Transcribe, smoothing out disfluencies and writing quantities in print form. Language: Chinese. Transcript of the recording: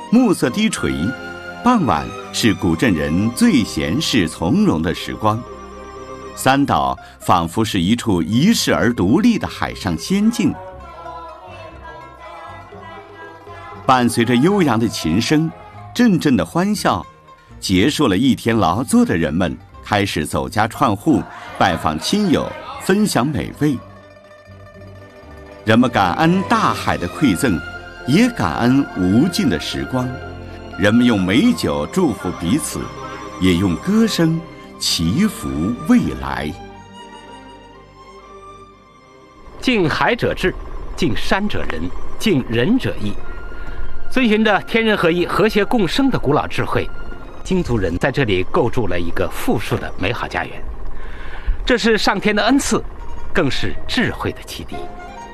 暮色低垂，傍晚是古镇人最闲适从容的时光。三岛仿佛是一处遗世而独立的海上仙境。伴随着悠扬的琴声，阵阵的欢笑，结束了一天劳作的人们开始走家串户，拜访亲友，分享美味。人们感恩大海的馈赠，也感恩无尽的时光。人们用美酒祝福彼此，也用歌声祈福未来。 敬海者智，敬山者仁，敬人者义。遵循着天人合一、和谐共生的古老智慧，京族人在这里构筑了一个富庶的美好家园。这是上天的恩赐，更是智慧的启迪。